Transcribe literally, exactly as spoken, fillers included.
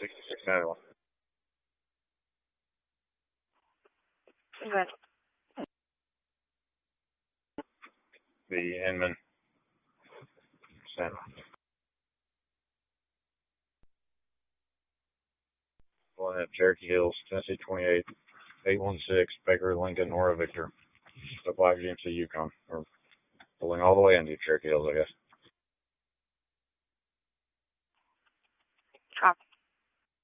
sixty-six ninety-one. Okay. The Inman. Center. One at Cherokee Hills, Tennessee twenty-eight, eight one six, Baker, Lincoln, Nora, Victor. The five G M C Yukon. Or pulling all the way into Cherokee Hills, I guess.